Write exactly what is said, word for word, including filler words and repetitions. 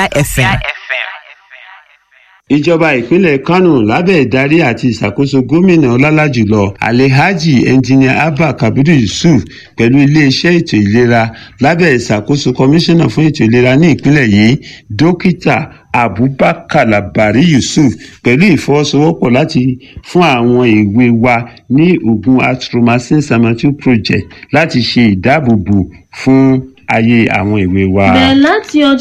F M. Ìjọba ìpínlẹ̀ Kánò lábẹ́ ìdarí àti ìṣàkóso gómìnà ọlálàjùlọ Alhaji Engineer Abba Kabiru Yusuf pẹ̀lú iléeṣẹ́ ètò ìlera lábẹ́ ìṣàkóso kọmíṣánná fún ètò ìlera ní ìpínlẹ̀ yìí dókítà Abubakar Labari Yusuf pẹ̀lú ìfọwọ́sowọ́pọ̀ láti fún àwọn èwe wa ní oògùn Azithromycin Salmeterol project láti ṣe ìdáàbòbò fún ayé àwọn èwe wa. Bẹ́ẹ̀ láti ọjọ́